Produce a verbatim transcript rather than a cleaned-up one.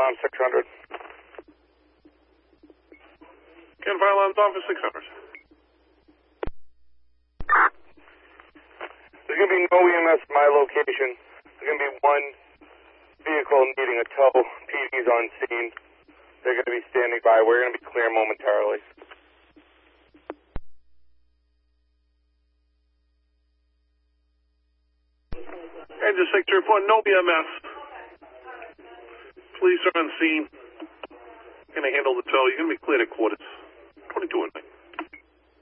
on six hundred. Can fire alarms on for six hundred. There's going to be no E M S at my location. There's going to be one vehicle needing a tow. P D's on scene. They're going to be standing by. We're going to be clear momentarily. Engine six report, no E M S. Police are on scene. Going to handle the tow. You're going to be cleared at quarters. twenty-two and nine.